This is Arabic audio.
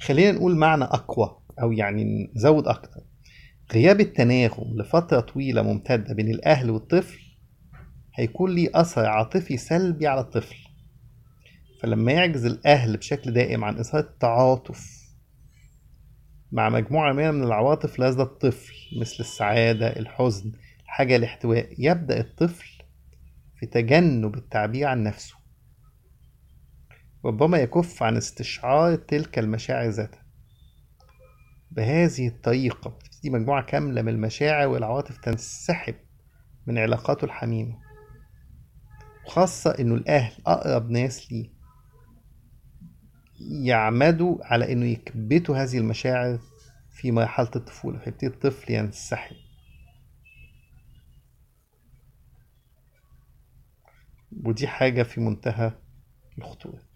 خلينا نقول معنى أقوى أو يعني نزود أكتر. غياب التناغم لفترة طويلة ممتدة بين الأهل والطفل هيكون ليه أثر عاطفي سلبي على الطفل. فلما يعجز الأهل بشكل دائم عن إظهار التعاطف مع مجموعة ما من العواطف لدى الطفل مثل السعادة، الحزن، الحاجة، الاحتواء، يبدأ الطفل في تجنب التعبير عن نفسه. ربما يكف عن استشعار تلك المشاعر ذاتها. بهذه الطريقة بتبتدي مجموعة كاملة من المشاعر والعواطف تنسحب من علاقاته الحميمة، وخاصة إنه الأهل أقرب ناس ليه يعمدوا على إنه يكبتوا هذه المشاعر في مرحلة الطفولة، فيبتدي الطفل ينسحب. ودي حاجة في منتهى الخطورة.